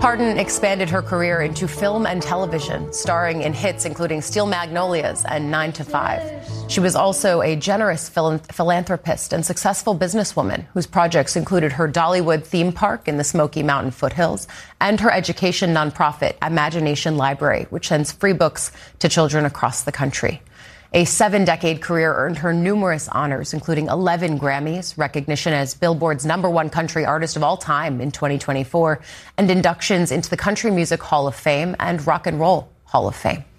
Hardin expanded her career into film and television, starring in hits including Steel Magnolias and 9 to 5. She was also a generous philanthropist and successful businesswoman whose projects included her Dollywood theme park in the Smoky Mountain foothills and her education nonprofit, Imagination Library, which sends free books to children across the country. A 7-decade career earned her numerous honors, including 11 Grammys, recognition as Billboard's #1 country artist of all time in 2024, and inductions into the Country Music Hall of Fame and Rock and Roll Hall of Fame.